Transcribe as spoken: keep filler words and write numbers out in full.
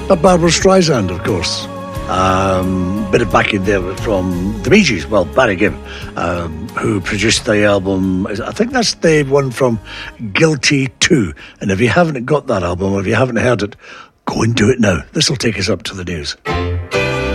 But Barbara Streisand, of course. Um, bit of backing there from the Bee Gees. Well, Barry Gibb, um, who produced the album. I think that's the one from Guilty two. And if you haven't got that album, or if you haven't heard it, go and do it now. This will take us up to the news.